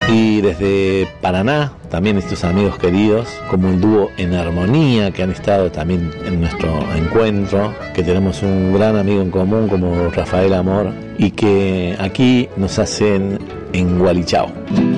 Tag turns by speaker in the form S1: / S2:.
S1: Y desde Paraná, también estos amigos queridos, como el dúo En Armonía, que han estado también en nuestro encuentro, que tenemos un gran amigo en común como Rafael Amor, y que aquí nos hacen En Gualichao.